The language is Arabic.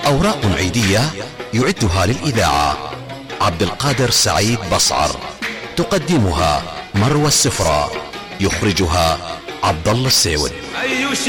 أوراق عيدية يعدها للإذاعة عبد القادر سعيد بصعر، تقدمها مروى السفرة، يخرجها عبد الله السيود.